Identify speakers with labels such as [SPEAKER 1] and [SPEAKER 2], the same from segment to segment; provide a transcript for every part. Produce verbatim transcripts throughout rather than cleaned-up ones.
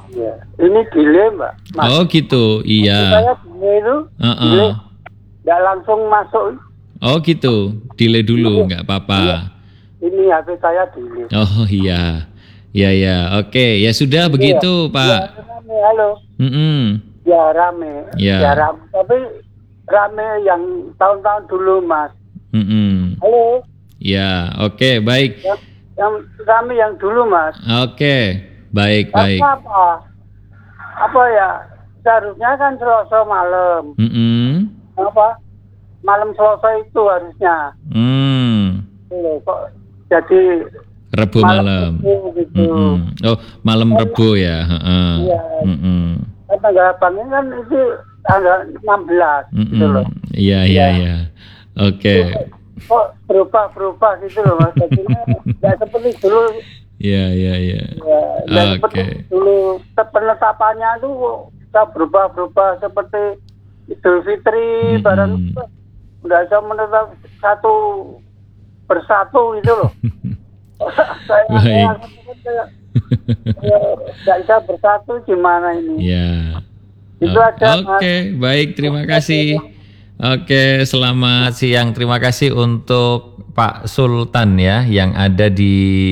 [SPEAKER 1] Iya. Ini delay, Mbak. Mas.
[SPEAKER 2] Oh gitu, iya.
[SPEAKER 1] Saya delay itu,
[SPEAKER 2] Uh-uh.
[SPEAKER 1] delay, nggak langsung masuk.
[SPEAKER 2] Oh gitu, delay dulu, nggak apa-apa.
[SPEAKER 1] Iya. Ini H P saya delay.
[SPEAKER 2] Oh iya, iya ya, oke, ya sudah begitu
[SPEAKER 1] Iya.
[SPEAKER 2] Pak.
[SPEAKER 1] Ya, rame, halo.
[SPEAKER 2] Mm-mm.
[SPEAKER 1] Ya rame,
[SPEAKER 2] Ya.
[SPEAKER 1] ya rame. Tapi rame yang tahun-tahun dulu, Mas.
[SPEAKER 2] Mm-mm.
[SPEAKER 1] Halo.
[SPEAKER 2] Ya, oke, baik.
[SPEAKER 1] Yang, yang rame yang dulu, Mas.
[SPEAKER 2] Oke, baik, baik.
[SPEAKER 1] Apa apa? Apa ya? Seharusnya kan Selasa malam.
[SPEAKER 2] Mm-mm.
[SPEAKER 1] Apa? Malam Selasa itu harusnya.
[SPEAKER 2] Hmm.
[SPEAKER 1] Loh, kok jadi
[SPEAKER 2] Rebu malam.
[SPEAKER 1] Rebu gitu.
[SPEAKER 2] Mm-mm. Oh, malam Rebu ya. Heeh.
[SPEAKER 1] Iya.
[SPEAKER 2] Mm-mm.
[SPEAKER 1] Tanggal delapan kan itu tanggal enam belas gitu loh.
[SPEAKER 2] Iya, iya,
[SPEAKER 1] Iya.
[SPEAKER 2] iya. Oke.
[SPEAKER 1] Kok berubah-berubah gitu loh, Mas. Jadinya nggak seperti dulu.
[SPEAKER 2] Iya, iya, iya.
[SPEAKER 1] Ya, nggak
[SPEAKER 2] Oke.
[SPEAKER 1] seperti dulu. Penetapannya tuh bisa berubah-berubah seperti Idul Fitri,
[SPEAKER 2] Mm-mm.
[SPEAKER 1] barang itu nggak bisa menetap satu persatu gitu loh. saya
[SPEAKER 2] Baik.
[SPEAKER 1] saya nggak bisa bersatu gimana ini?
[SPEAKER 2] Ya.
[SPEAKER 1] Itu
[SPEAKER 2] O-
[SPEAKER 1] aja, Mas.
[SPEAKER 2] Oke, baik, terima kasih. Oke, selamat siang. Terima kasih untuk Pak Sultan ya yang ada di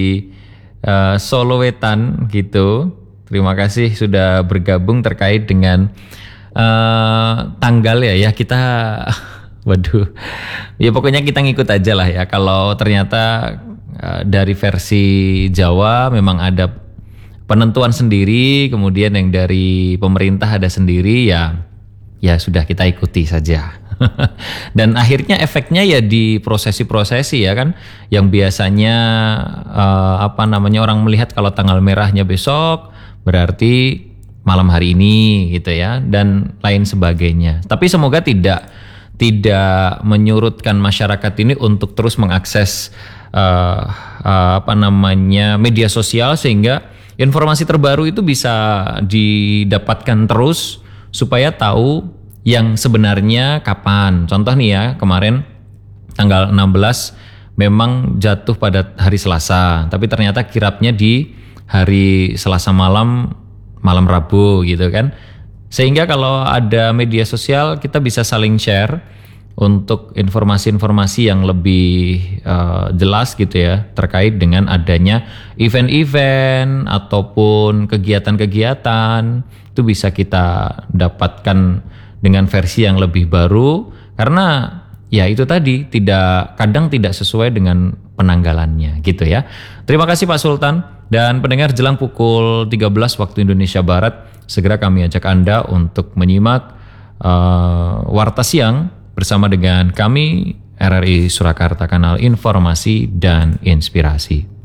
[SPEAKER 2] eh, Solowetan gitu. Terima kasih sudah bergabung terkait dengan eh, tanggal ya ya kita waduh. Ya pokoknya kita ngikut aja lah ya. Kalau ternyata eh, dari versi Jawa memang ada penentuan sendiri, kemudian yang dari pemerintah ada sendiri, ya ya sudah kita ikuti saja. Dan akhirnya efeknya ya di prosesi-prosesi ya kan, yang biasanya eh, apa namanya orang melihat kalau tanggal merahnya besok berarti malam hari ini gitu ya, dan lain sebagainya. Tapi semoga tidak tidak menyurutkan masyarakat ini untuk terus mengakses eh, eh, apa namanya media sosial, sehingga informasi terbaru itu bisa didapatkan terus supaya tahu yang sebenarnya kapan. Contoh nih ya, kemarin tanggal enam belas memang jatuh pada hari Selasa, tapi ternyata kirapnya di hari Selasa malam, malam Rabu gitu kan. Sehingga kalau ada media sosial kita bisa saling share untuk informasi-informasi yang lebih uh, jelas gitu ya, terkait dengan adanya event-event ataupun kegiatan-kegiatan. Itu bisa kita dapatkan dengan versi yang lebih baru, karena ya itu tadi tidak kadang tidak sesuai dengan penanggalannya gitu ya. Terima kasih Pak Sultan, dan pendengar, jelang pukul tiga belas waktu Indonesia Barat segera kami ajak Anda untuk menyimak uh, Warta Siang bersama dengan kami R R I Surakarta, kanal informasi dan inspirasi.